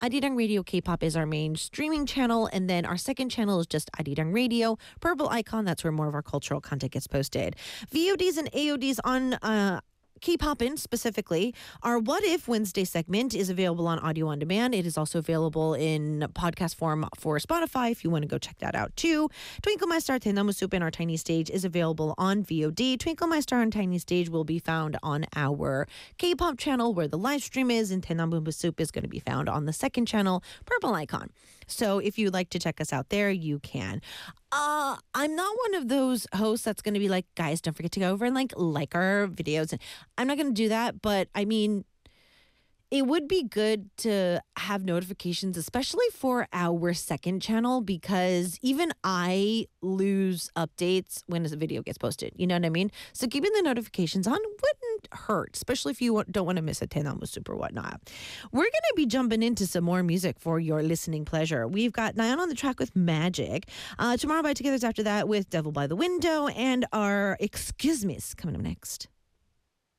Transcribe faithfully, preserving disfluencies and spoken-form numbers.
Arirang Radio K-pop is our main streaming channel, and then our second channel is just Arirang Radio. Purple icon, that's where more of our cultural content gets posted. V O Ds and A O Ds on uh, K-Popin specifically. Our What If Wednesday segment is available on audio on demand. It is also available in podcast form for Spotify if you want to go check that out too. Twinkle My Star Tenamu Soup in our Tiny Stage is available on V O D. Twinkle My Star on Tiny Stage will be found on our K-pop channel where the live stream is, and Tenamu Soup is going to be found on the second channel, Purple Icon. So if you'd like to check us out there, you can. Uh, I'm not one of those hosts that's going to be like, guys, don't forget to go over and like like our videos. I'm not going to do that, but I mean, it would be good to have notifications, especially for our second channel, because even I lose updates when a video gets posted. You know what I mean? So keeping the notifications on wouldn't hurt, especially if you don't want to miss a Tenamu Soup or whatnot. We're going to be jumping into some more music for your listening pleasure. We've got Nayeon on the track with Magic. Uh, Tomorrow by Together's after that with Devil by the Window, and our Excuse Me's coming up next.